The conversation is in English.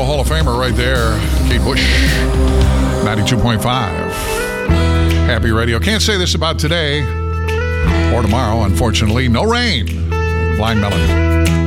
Hall of Famer right there. Kate Bush, 92.5. Happy Radio. Can't say this about today or tomorrow, unfortunately. No rain. Blind Melon.